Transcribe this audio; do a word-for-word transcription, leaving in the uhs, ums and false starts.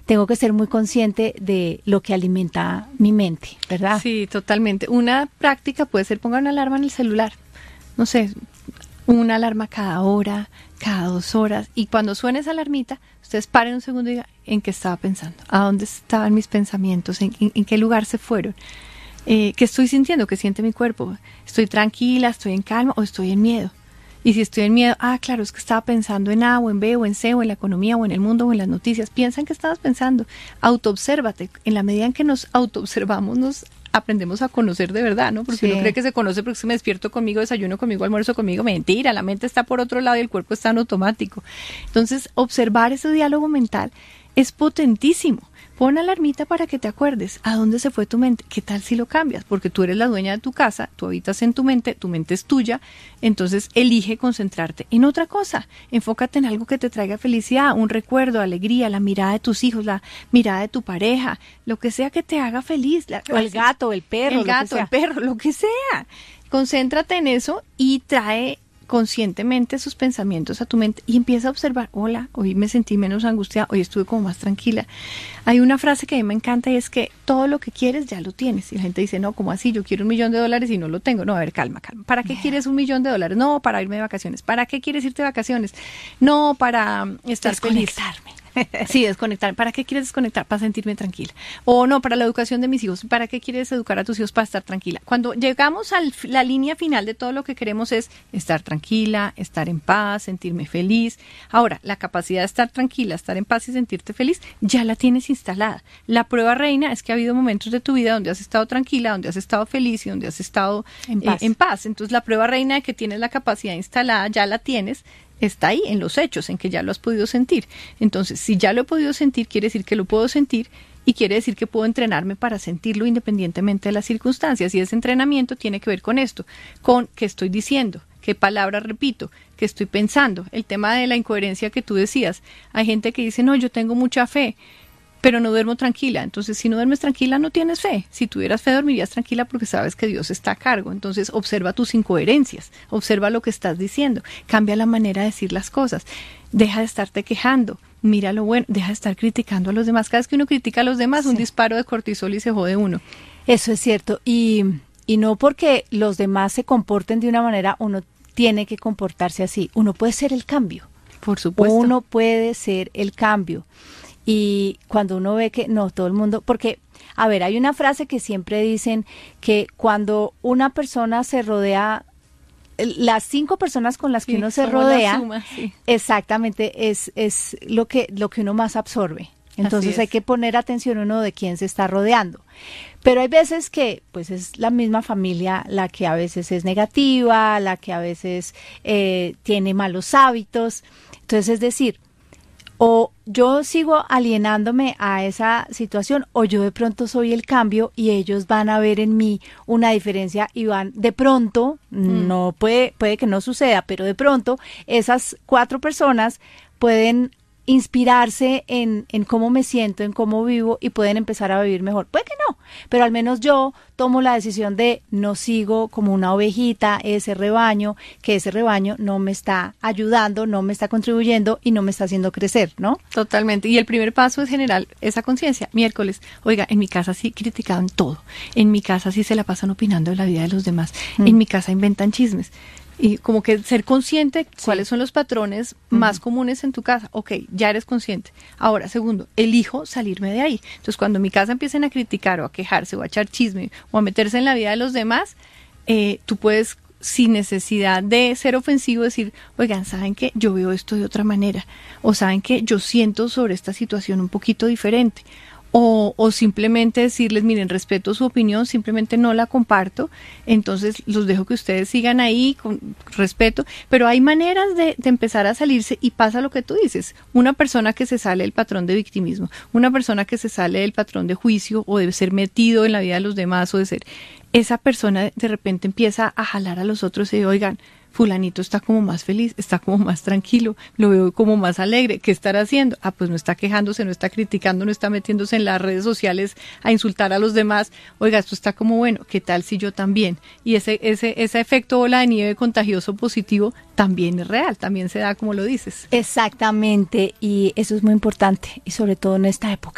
tengo que ser muy consciente de lo que alimenta mi mente, ¿verdad? Sí, totalmente. Una práctica puede ser pongan una alarma en el celular, no sé, una alarma cada hora, cada dos horas, y cuando suene esa alarmita, ustedes paren un segundo y digan, ¿en qué estaba pensando? ¿A dónde estaban mis pensamientos? ¿En, en, en qué lugar se fueron? Eh, ¿Qué estoy sintiendo? ¿Qué siente mi cuerpo? ¿Estoy tranquila? ¿Estoy en calma? ¿O estoy en miedo? Y si estoy en miedo, ah, claro, es que estaba pensando en A o en B o en C o en la economía o en el mundo o en las noticias. Piensa en qué estabas pensando. Autoobsérvate. En la medida en que nos autoobservamos, nos aprendemos a conocer de verdad, ¿no? Porque sí. uno cree que se conoce porque me despierto conmigo, desayuno conmigo, almuerzo conmigo. Mentira, la mente está por otro lado y el cuerpo está en automático. Entonces, observar ese diálogo mental es potentísimo. Pon alarmita para que te acuerdes a dónde se fue tu mente. ¿Qué tal si lo cambias? Porque tú eres la dueña de tu casa, tú habitas en tu mente, tu mente es tuya, entonces elige concentrarte en otra cosa. Enfócate en algo que te traiga felicidad, un recuerdo, alegría, la mirada de tus hijos, la mirada de tu pareja, lo que sea que te haga feliz. La, o el gato, el perro, el gato, el perro, lo que sea. Concéntrate en eso y trae conscientemente sus pensamientos a tu mente y empieza a observar, hola, hoy me sentí menos angustiada, hoy estuve como más tranquila. Hay una frase que a mí me encanta y es que todo lo que quieres ya lo tienes. Y la gente dice, no, ¿cómo así? Yo quiero un millón de dólares y no lo tengo. No, a ver, calma, calma. ¿Para qué quieres un millón de dólares? No, para irme de vacaciones. ¿Para qué quieres irte de vacaciones? No, para estar feliz. Sí, desconectar. ¿Para qué quieres desconectar? Para sentirme tranquila. O no, para la educación de mis hijos. ¿Para qué quieres educar a tus hijos? Para estar tranquila. Cuando llegamos a la línea final de todo lo que queremos es estar tranquila, estar en paz, sentirme feliz. Ahora, la capacidad de estar tranquila, estar en paz y sentirte feliz, ya la tienes instalada. La prueba reina es que ha habido momentos de tu vida donde has estado tranquila, donde has estado feliz y donde has estado en paz. Eh, en paz. Entonces, la prueba reina de que tienes la capacidad instalada, ya la tienes. Está ahí en los hechos, en que ya lo has podido sentir. Entonces, si ya lo he podido sentir, quiere decir que lo puedo sentir y quiere decir que puedo entrenarme para sentirlo independientemente de las circunstancias. Y ese entrenamiento tiene que ver con esto, con qué estoy diciendo, qué palabras repito, qué estoy pensando. El tema de la incoherencia que tú decías. Hay gente que dice, no, yo tengo mucha fe, pero no duermo tranquila. Entonces, si no duermes tranquila, no tienes fe. Si tuvieras fe, dormirías tranquila porque sabes que Dios está a cargo. Entonces, observa tus incoherencias, observa lo que estás diciendo, cambia la manera de decir las cosas, deja de estarte quejando, mira lo bueno, deja de estar criticando a los demás. Cada vez que uno critica a los demás, sí. Un disparo de cortisol y se jode uno. Eso es cierto. Y, y no porque los demás se comporten de una manera, uno tiene que comportarse así. Uno puede ser el cambio. Por supuesto. Uno puede ser el cambio. Y cuando uno ve que no, todo el mundo, porque, a ver, hay una frase que siempre dicen que cuando una persona se rodea, las cinco personas con las que sí, uno se rodea, suma, sí. Exactamente, es, es lo que, lo que uno más absorbe. Entonces hay que poner atención uno de quién se está rodeando. Pero hay veces que, pues, es la misma familia la que a veces es negativa, la que a veces eh, tiene malos hábitos. Entonces, es decir, o yo sigo alienándome a esa situación o yo de pronto soy el cambio y ellos van a ver en mí una diferencia y van de pronto, mm. no puede, puede que no suceda, pero de pronto esas cuatro personas pueden inspirarse en, en cómo me siento, en cómo vivo y pueden empezar a vivir mejor. Puede que no, pero al menos yo tomo la decisión de no sigo como una ovejita ese rebaño, que ese rebaño no me está ayudando, no me está contribuyendo y no me está haciendo crecer, ¿no? Totalmente. Y el primer paso es generar esa conciencia. Miércoles, oiga, en mi casa sí criticaban todo. En mi casa sí se la pasan opinando de la vida de los demás. Mm. En mi casa inventan chismes. Y como que ser consciente sí. cuáles son los patrones uh-huh. más comunes en tu casa. Ok, ya eres consciente. Ahora, segundo, elijo salirme de ahí. Entonces, cuando en mi casa empiecen a criticar o a quejarse o a echar chisme o a meterse en la vida de los demás, eh, tú puedes, sin necesidad de ser ofensivo, decir, oigan, ¿saben qué? Yo veo esto de otra manera. O ¿saben qué? Yo siento sobre esta situación un poquito diferente. O, o simplemente decirles, miren, respeto su opinión, simplemente no la comparto, entonces los dejo que ustedes sigan ahí con respeto, pero hay maneras de, de empezar a salirse y pasa lo que tú dices, una persona que se sale del patrón de victimismo, una persona que se sale del patrón de juicio o de ser metido en la vida de los demás o de ser, esa persona de repente empieza a jalar a los otros y oigan, fulanito está como más feliz, está como más tranquilo, lo veo como más alegre, ¿qué estará haciendo? Ah, pues no está quejándose, no está criticando, no está metiéndose en las redes sociales a insultar a los demás, oiga, esto está como bueno, ¿qué tal si yo también? Y ese, ese, ese efecto bola de nieve contagioso positivo también es real, también se da como lo dices. Exactamente, y eso es muy importante, y sobre todo en esta época.